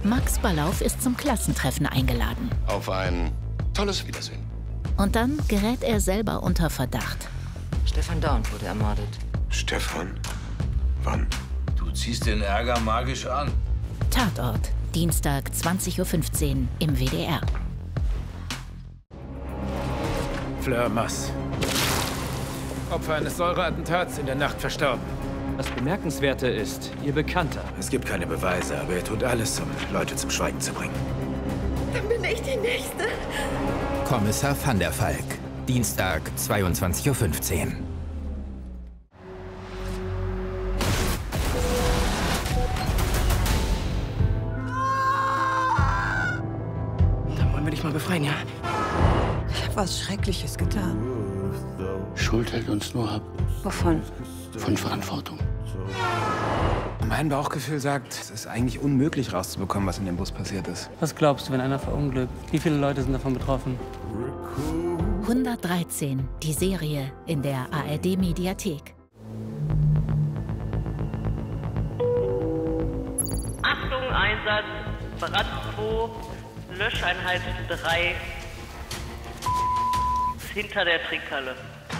Max Ballauf ist zum Klassentreffen eingeladen. Auf ein tolles Wiedersehen. Und dann gerät er selber unter Verdacht. Stefan Daun wurde ermordet. Stefan? Wann? Du ziehst den Ärger magisch an. Tatort, Dienstag 20:15 Uhr im WDR. Fleur Mass. Opfer eines Säureattentats in der Nacht verstorben. Das Bemerkenswerte ist, ihr Bekannter. Es gibt keine Beweise, aber er tut alles, um Leute zum Schweigen zu bringen. Dann bin ich die Nächste. Kommissar van der Valk. Dienstag, 22:15 Uhr. Dann wollen wir dich mal befreien, ja? Ich habe was Schreckliches getan. Schuld hält uns nur ab. Wovon? Von Verantwortung. Mein Bauchgefühl sagt, es ist eigentlich unmöglich rauszubekommen, was in dem Bus passiert ist. Was glaubst du, wenn einer verunglückt? Wie viele Leute sind davon betroffen? 113, die Serie in der ARD-Mediathek. Achtung, Einsatz, Brand 2, Löscheinheit 3, hinter der Trinkhalle.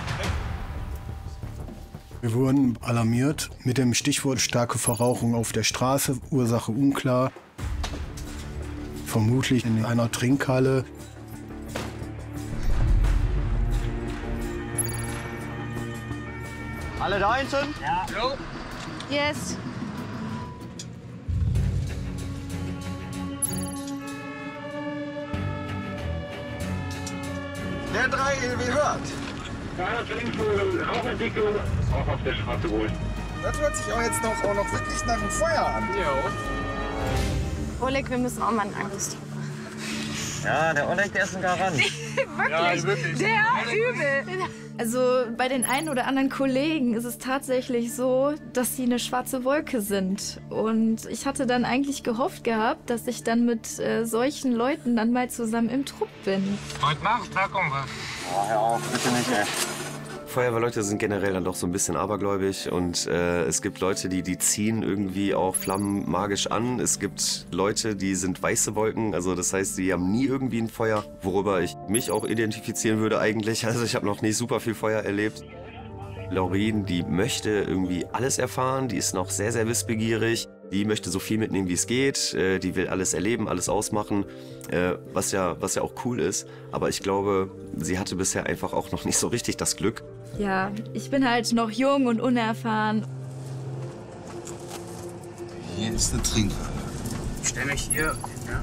Wir wurden alarmiert mit dem Stichwort starke Verrauchung auf der Straße, Ursache unklar. Vermutlich in einer Trinkhalle. Alle da einzeln? Ja. Jo. Yes. Der 3 wie hört. Rauchentwicklung, auch auf der Straße wohl. Das hört sich auch jetzt noch wirklich nach dem Feuer an. Jo. Oleg, wir müssen auch mal einen Angst. Ja, der Oleg, der ist ein Garant. Wirklich? Ja, wirklich. Der übel. Also bei den einen oder anderen Kollegen ist es tatsächlich so, dass sie eine schwarze Wolke sind. Und ich hatte dann eigentlich gehofft gehabt, dass ich dann mit solchen Leuten dann mal zusammen im Trupp bin. Heute Nacht, da kommen wir. Oh, hör auf, bitte nicht, ey. Feuerwehrleute sind generell dann doch so ein bisschen abergläubig und es gibt Leute, die ziehen irgendwie auch Flammen magisch an. Es gibt Leute, die sind weiße Wolken, also das heißt, die haben nie irgendwie ein Feuer, worüber ich mich auch identifizieren würde eigentlich. Also ich habe noch nicht super viel Feuer erlebt. Laurin, die möchte irgendwie alles erfahren, die ist noch sehr, sehr wissbegierig. Die möchte so viel mitnehmen, wie es geht. Die will alles erleben, alles ausmachen, was ja auch cool ist. Aber ich glaube, sie hatte bisher einfach auch noch nicht so richtig das Glück. Ja, ich bin halt noch jung und unerfahren. Hier ist eine Trinkhalle. Ich stelle mich hier. Ja.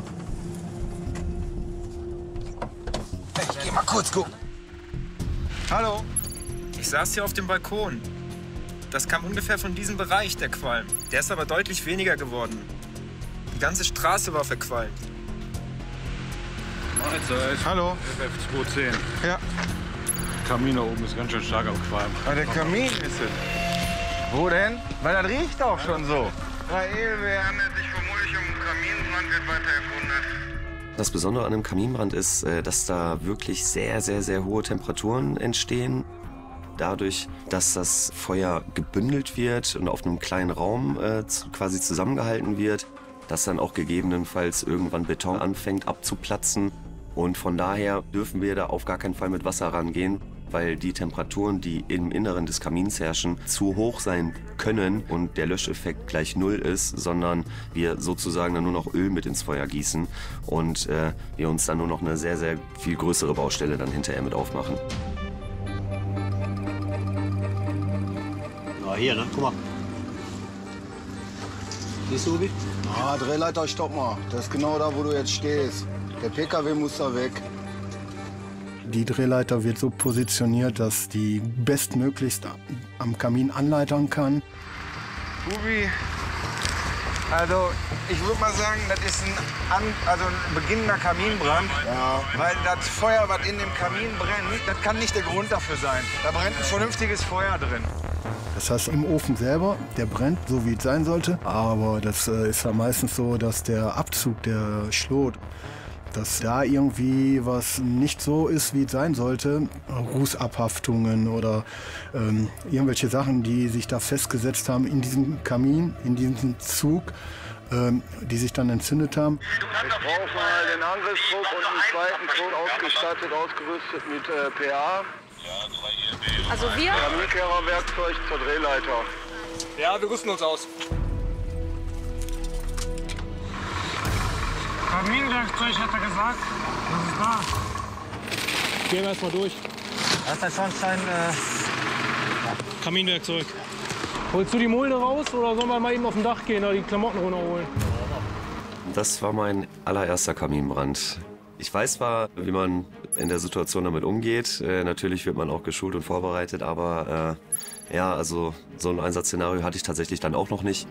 Ich geh mal kurz gucken. Hallo? Ich saß hier auf dem Balkon. Das kam ungefähr von diesem Bereich, der Qualm. Der ist aber deutlich weniger geworden. Die ganze Straße war verqualmt. Mahlzeit. Hallo? FF210. Ja. Kamin da oben ist ganz schön stark am Qualm. Ah, der Kamin ist es. Wo denn? Weil das riecht auch schon so. Rael, handelt sich vermutlich um Kaminbrand, wird weiter erfunden. Das Besondere an einem Kaminbrand ist, dass da wirklich sehr, sehr, sehr hohe Temperaturen entstehen. Dadurch, dass das Feuer gebündelt wird und auf einem kleinen Raum quasi zusammengehalten wird, dass dann auch gegebenenfalls irgendwann Beton anfängt abzuplatzen. Und von daher dürfen wir da auf gar keinen Fall mit Wasser rangehen, weil die Temperaturen, die im Inneren des Kamins herrschen, zu hoch sein können und der Löscheffekt gleich null ist, sondern wir sozusagen dann nur noch Öl mit ins Feuer gießen und wir uns dann nur noch eine sehr, sehr viel größere Baustelle dann hinterher mit aufmachen. Hier, ne? Guck mal. Siehst du, Ubi? Ah, Drehleiter, stopp mal. Das ist genau da, wo du jetzt stehst. Der PKW muss da weg. Die Drehleiter wird so positioniert, dass die bestmöglichst am Kamin anleitern kann. Ubi, also ich würde mal sagen, das ist ein beginnender Kaminbrand. Ja. Weil das Feuer, was in dem Kamin brennt, das kann nicht der Grund dafür sein. Da brennt ein vernünftiges Feuer drin. Das heißt, im Ofen selber, der brennt, so wie es sein sollte. Aber das ist ja meistens so, dass der Abzug, der Schlot, dass da irgendwie was nicht so ist, wie es sein sollte. Rußabhaftungen oder irgendwelche Sachen, die sich da festgesetzt haben in diesem Kamin, in diesem Zug, die sich dann entzündet haben. Ich brauche mal den Angriffsdruck und einen zweiten Krug ausgestattet, ausgerüstet mit PA. Also wir? Keramikkehrerwerkzeug zur Drehleiter. Ja, wir rüsten uns aus. Kaminwerkzeug hat er gesagt. Was ist da? Gehen wir erstmal durch. Das ist der Schornstein. Kaminwerkzeug. Holst du die Mulde raus oder sollen wir mal eben auf dem Dach gehen oder die Klamotten runterholen? Das war mein allererster Kaminbrand. Ich weiß zwar, wie man in der Situation damit umgeht. Natürlich wird man auch geschult und vorbereitet, aber ja, also so ein Einsatzszenario hatte ich tatsächlich dann auch noch nicht.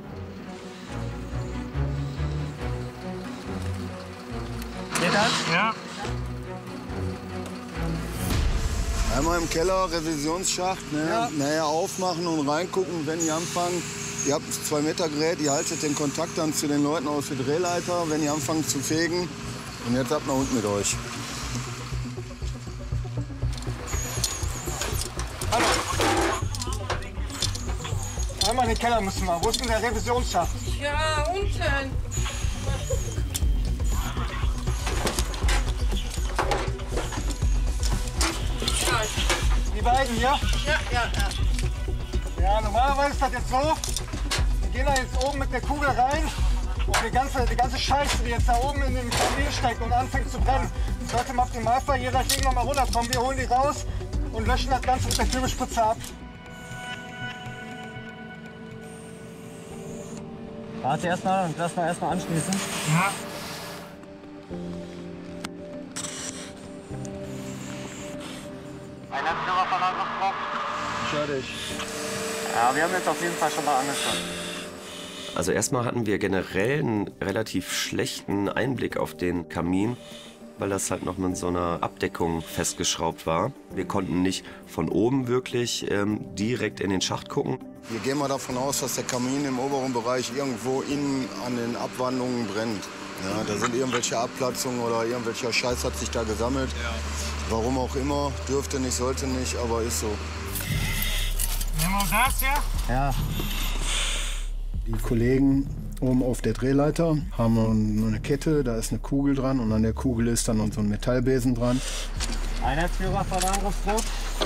Geht das? Ja. Einmal im Keller, Revisionsschacht, ne? Ja. Naja, aufmachen und reingucken, wenn ihr anfangen. Ihr habt ein 2-Meter-Gerät, ihr haltet den Kontakt dann zu den Leuten aus der Drehleiter, wenn ihr anfangt zu fegen. Und jetzt habt ihr unten mit euch. Hallo. Einmal in den Keller müssen wir. Wo ist denn der Revisionsschacht? Ja, unten. Die beiden hier? Ja. Ja, normalerweise ist das jetzt so. Wir gehen da jetzt oben mit der Kugel rein und die ganze Scheiße, die jetzt da oben in dem Kamin steckt und anfängt zu brennen, sollte im Optimalfall jeder Ding noch mal runterkommen. Wir holen die raus und löschen das Ganze mit der Kübelspritze ab. Warte erstmal und lass mal erstmal anschließen. Ja. Einheitsführer von Angriffsdruck. Ich höre dich. Ja, wir haben jetzt auf jeden Fall schon mal angeschaut. Also erstmal hatten wir generell einen relativ schlechten Einblick auf den Kamin, weil das halt noch mit so einer Abdeckung festgeschraubt war. Wir konnten nicht von oben wirklich direkt in den Schacht gucken. Wir gehen mal davon aus, dass der Kamin im oberen Bereich irgendwo innen an den Abwandlungen brennt. Ja, da sind irgendwelche Abplatzungen oder irgendwelcher Scheiß hat sich da gesammelt. Ja. Warum auch immer, dürfte nicht, sollte nicht, aber ist so. Nehmen wir das hier? Ja. Die Kollegen oben auf der Drehleiter haben eine Kette, da ist eine Kugel dran und an der Kugel ist dann so ein Metallbesen dran. Einheitsführer von Angriffsdruck.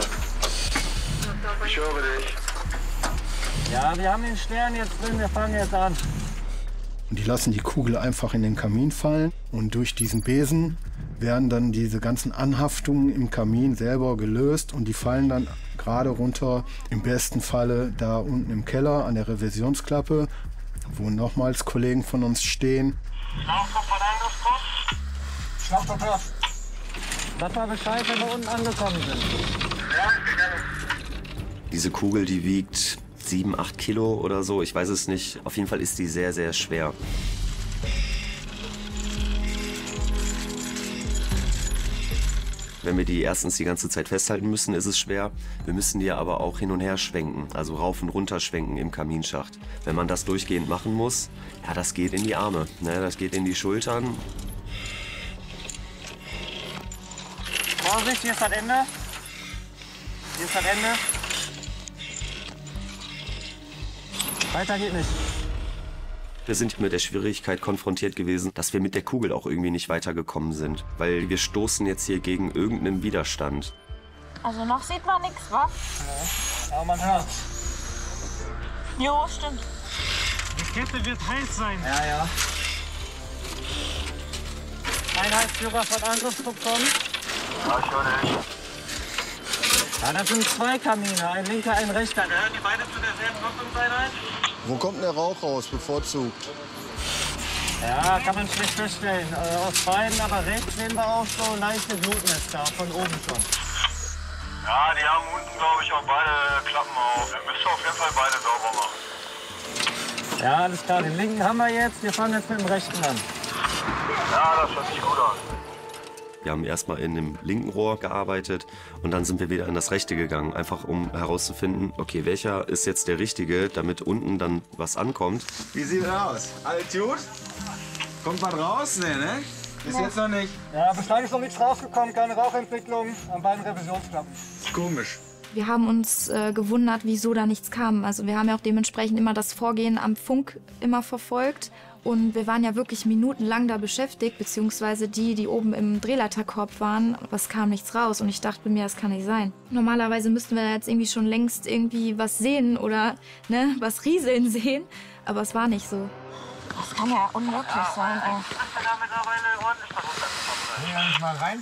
Ich höre dich. Ja, wir haben den Stern jetzt drin, wir fangen jetzt an. Und die lassen die Kugel einfach in den Kamin fallen und durch diesen Besen werden dann diese ganzen Anhaftungen im Kamin selber gelöst und die fallen dann gerade runter, im besten Falle da unten im Keller an der Revisionsklappe, wo nochmals Kollegen von uns stehen. Schlauchtrupp von Angriffsdruck. Schlauchtrupp hört. Sag mal Bescheid, wenn wir unten angekommen sind. Ja, gerne. Diese Kugel, die wiegt 7, 8 Kilo oder so, ich weiß es nicht. Auf jeden Fall ist die sehr, sehr schwer. Wenn wir die erstens die ganze Zeit festhalten müssen, ist es schwer. Wir müssen die aber auch hin und her schwenken, also rauf und runter schwenken im Kaminschacht. Wenn man das durchgehend machen muss, ja, das geht in die Arme, ne? Das geht in die Schultern. Vorsicht, hier ist das Ende. Hier ist das Ende. Weiter geht nicht. Wir sind mit der Schwierigkeit konfrontiert gewesen, dass wir mit der Kugel auch irgendwie nicht weitergekommen sind. Weil wir stoßen jetzt hier gegen irgendeinen Widerstand. Also noch sieht man nichts, wa? Ja, aber man hört. Jo, stimmt. Die Kette wird heiß sein. Ja, ja. Einheitsführer von Angriffsdruck kommen. Ja, ich höre dich. Ja, das sind 2 Kamine, ein linker, ein rechter. Gehören die beide zu derselben Rüstungseinheit? Wo kommt der Rauch raus, bevorzugt? Ja, kann man schlecht feststellen. Aus beiden, aber rechts sehen wir auch so leichte Blutnester, von oben schon. Ja, die haben unten, glaube ich, auch beide Klappen auf. Wir müssen auf jeden Fall beide sauber machen. Ja, alles klar. Den linken haben wir jetzt. Wir fangen jetzt mit dem rechten an. Ja, das hört sich gut an. Wir haben erstmal in dem linken Rohr gearbeitet und dann sind wir wieder in das rechte gegangen, einfach um herauszufinden, okay, welcher ist jetzt der richtige, damit unten dann was ankommt. Wie sieht er aus? Alles gut? Kommt was raus? Nee, ne? Bis jetzt noch nicht. Ja, bislang ist noch nichts rausgekommen, keine Rauchentwicklung an beiden Revisionsklappen. Ist komisch. Wir haben uns gewundert, wieso da nichts kam. Also wir haben ja auch dementsprechend immer das Vorgehen am Funk immer verfolgt Und wir waren ja wirklich minutenlang da beschäftigt, beziehungsweise die oben im Drehleiterkorb waren. Aber es kam nichts raus und ich dachte mir, das kann nicht sein. Normalerweise müssten wir jetzt irgendwie schon längst irgendwie was sehen oder ne, was rieseln sehen. Aber es war nicht so. Das kann ja unmöglich sein, ey. Geh da nicht mal rein?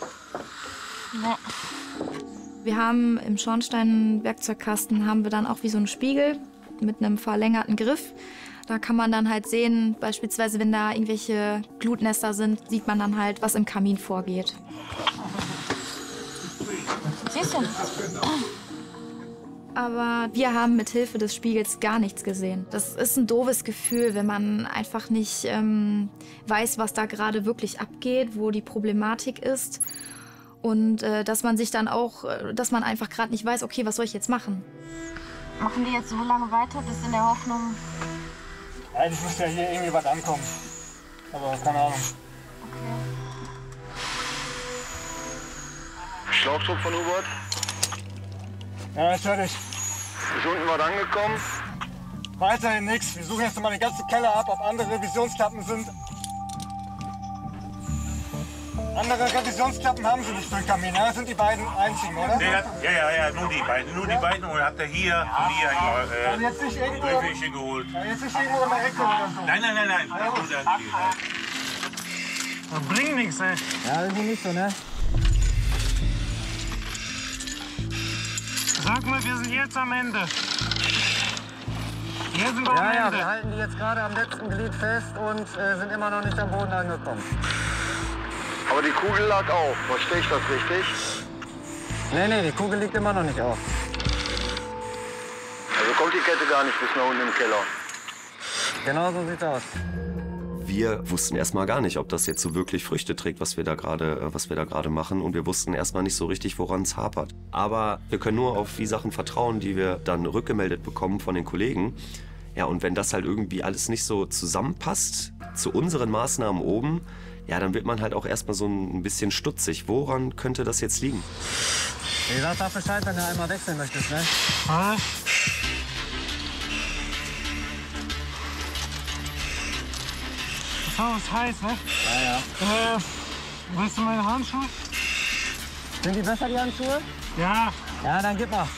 Nee. Wir haben im Schornstein-Werkzeugkasten haben wir dann auch wie so einen Spiegel mit einem verlängerten Griff. Da kann man dann halt sehen, beispielsweise wenn da irgendwelche Glutnester sind, sieht man dann halt, was im Kamin vorgeht. Siehst du? Aber wir haben mit Hilfe des Spiegels gar nichts gesehen. Das ist ein doofes Gefühl, wenn man einfach nicht weiß, was da gerade wirklich abgeht, wo die Problematik ist. Und dass man sich dann auch, dass man einfach gerade nicht weiß, okay, was soll ich jetzt machen? Machen die jetzt so lange weiter, bis in der Hoffnung... Eigentlich müsste ja hier irgendwie was ankommen. Aber keine Ahnung. Schlauchdruck von U-Boot? Ja, ich höre dich. Ist unten was angekommen? Weiterhin nichts. Wir suchen jetzt mal den ganzen Keller ab, ob andere Revisionsklappen sind. Andere Revisionsklappen haben sie nicht für den Kamin, ja? Das sind die beiden einzigen, oder? Ja, nur die beiden. Nur die beiden und hat er hier von hier jetzt nicht irgendwo, Griffische geholt. jetzt nicht irgendwo in der Ecke oder so. Nein. Das bringt nichts, ey. Ja, irgendwie nicht so, ne? Sag mal, wir sind jetzt am Ende. Wir sind am Ende. Ja, wir halten die jetzt gerade am letzten Glied fest und sind immer noch nicht am Boden angekommen. Aber die Kugel lag auf. Verstehe ich das richtig? Nee, die Kugel liegt immer noch nicht auf. Also kommt die Kette gar nicht bis nach unten im Keller. Genau so sieht's aus. Wir wussten erstmal gar nicht, ob das jetzt so wirklich Früchte trägt, was wir da gerade machen. Und wir wussten erstmal nicht so richtig, woran es hapert. Aber wir können nur auf die Sachen vertrauen, die wir dann rückgemeldet bekommen von den Kollegen. Ja, und wenn das halt irgendwie alles nicht so zusammenpasst zu unseren Maßnahmen oben, ja, dann wird man halt auch erstmal so ein bisschen stutzig. Woran könnte das jetzt liegen? Wie gesagt, sag Bescheid, wenn du einmal wechseln möchtest, ne? So, ist heiß, ne? Ja. Willst du meine Handschuhe? Sind die besser, die Handschuhe? Ja. Ja, dann gib mal.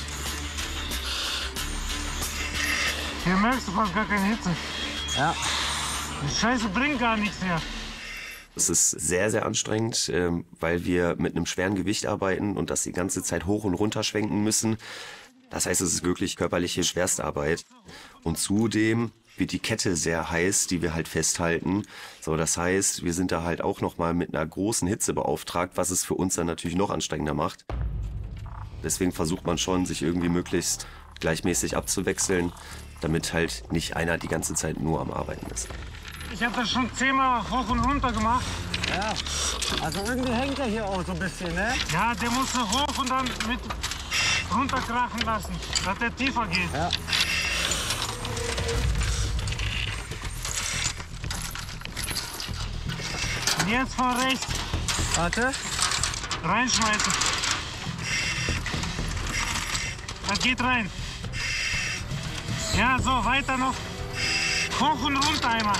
Hier merkst du fast gar keine Hitze. Ja. Die Scheiße bringt gar nichts mehr. Es ist sehr, sehr anstrengend, weil wir mit einem schweren Gewicht arbeiten und das die ganze Zeit hoch und runter schwenken müssen. Das heißt, es ist wirklich körperliche Schwerstarbeit. Und zudem wird die Kette sehr heiß, die wir halt festhalten. So, das heißt, wir sind da halt auch noch mal mit einer großen Hitze beauftragt, was es für uns dann natürlich noch anstrengender macht. Deswegen versucht man schon, sich irgendwie möglichst gleichmäßig abzuwechseln, damit halt nicht einer die ganze Zeit nur am Arbeiten ist. Ich habe das schon 10-mal hoch und runter gemacht. Ja, also irgendwie hängt er hier auch so ein bisschen, ne? Ja, der muss hoch und dann mit runterkrachen lassen, dass der tiefer geht. Ja. Und jetzt von rechts. Warte. Reinschmeißen. Das geht rein. Ja, so, weiter noch. Hoch und runter einmal.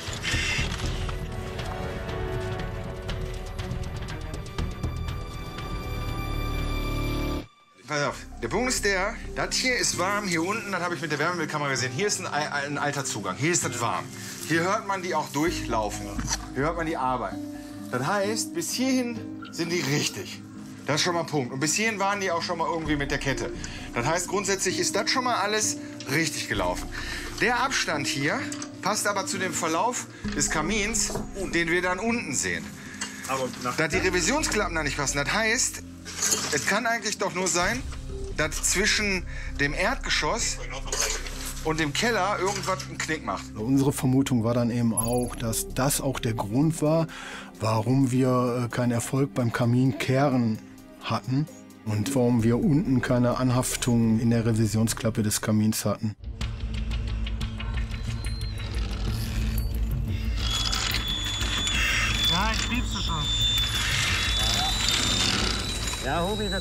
Pass auf, der Punkt ist der, das hier ist warm, hier unten, das habe ich mit der Wärmebildkamera gesehen, hier ist ein alter Zugang, hier ist das warm. Hier hört man die auch durchlaufen, hier hört man die arbeiten. Das heißt, bis hierhin sind die richtig. Das ist schon mal ein Punkt. Und bis hierhin waren die auch schon mal irgendwie mit der Kette. Das heißt, grundsätzlich ist das schon mal alles richtig gelaufen. Der Abstand hier passt aber zu dem Verlauf des Kamins, den wir dann unten sehen. Aber dass die Revisionsklappen da nicht passen, das heißt, es kann eigentlich doch nur sein, dass zwischen dem Erdgeschoss und dem Keller irgendwas einen Knick macht. Unsere Vermutung war dann eben auch, dass das auch der Grund war, warum wir keinen Erfolg beim Kaminkehren hatten und warum wir unten keine Anhaftung in der Revisionsklappe des Kamins hatten. Ja, ich lieb's schon. Ja, Hubi, wir